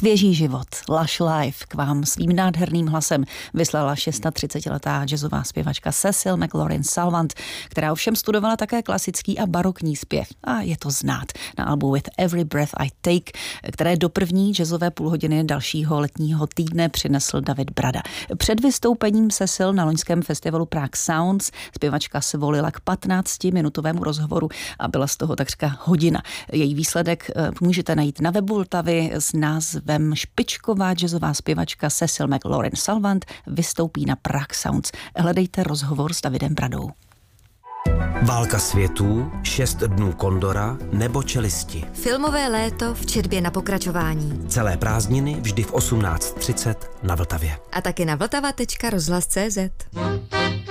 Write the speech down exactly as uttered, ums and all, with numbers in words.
Svěží život, Lush Life k vám svým nádherným hlasem vyslala třicetišestiletá jazzová zpěvačka Cecil McLaurin Salvant, která ovšem studovala také klasický a barokní zpěv. A je to znát na albu With Every Breath I Take, které do první jazzové půlhodiny dalšího letního týdne přinesl David Brada. Před vystoupením Cecil na loňském festivalu Prague Sounds zpěvačka svolila k patnáctiminutovému rozhovoru a byla z toho takřka hodina. Její výsledek můžete najít na webu Vltavy s názvem Špičková jazzová zpěvačka Cecil McLaurin Salvant vystoupí na Prague Sounds. Hledejte rozhovor s Davidem Bradou. Válka světů, šest dnů kondora nebo čelisti. Filmové léto v četbě na pokračování. Celé prázdniny vždy v osmnáct třicet na Vltavě. A taky na vltava tečka rozhlas tečka cé zet.